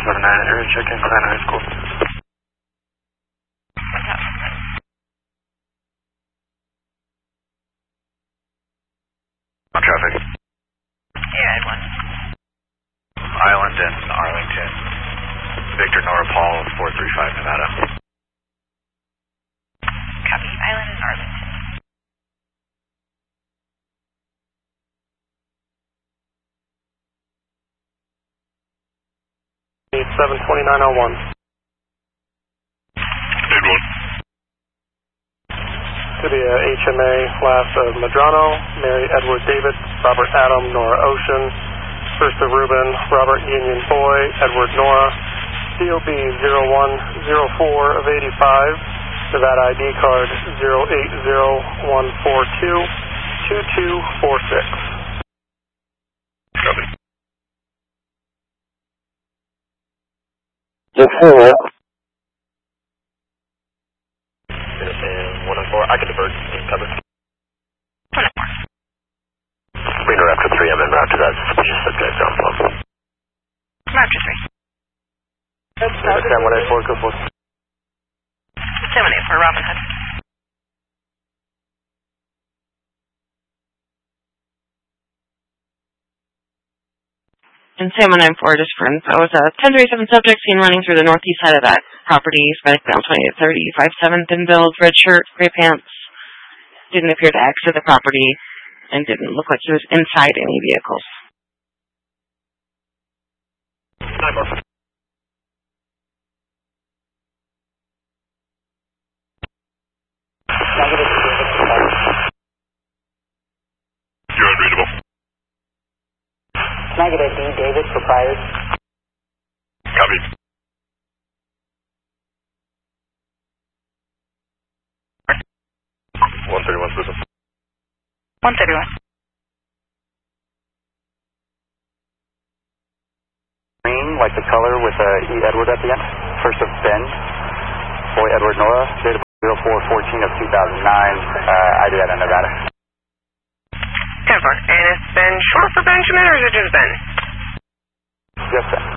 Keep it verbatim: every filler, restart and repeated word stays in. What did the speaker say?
seven nine, area check-in, Glen High School. On traffic. Yeah, one. Island and Arlington. Victor Nora Paul, four three five, Nevada. Copy, Island and Arlington. seven twenty-nine oh one. eight one. To be a H M A, last of Madrano, Mary Edward David, Robert Adam, Nora Ocean, first of Ruben, Robert Union Boy, Edward Nora, D O B zero one zero four of eighty-five, Nevada I D card zero eight zero one four two two two four six. Copy. Yes, sir. one oh four, I can divert. Cover. one oh four. Reno after three, I'm en route to that suspicious subject on phone. Route to three. seven one eight four, go for seven eight four, Robin Hood. And Sam one nine four, just for info, was a ten thirty-seven subject seen running through the northeast side of that property, spec down twenty to thirty, five seven, thin build, red shirt, gray pants. Didn't appear to exit the property and didn't look like he was inside any vehicles. Nine more. You're unreadable. Negative D, David, for priors. Copy. one thirty-one, Susan. one thirty-one. Green, like the color with uh, E. Edward at the end. First of Ben, Boy Edward Nora, date of zero four fourteen of two thousand nine, uh, I D that in Nevada. ten four. And it's Ben short for Benjamin, or is it just Ben? Yes, sir.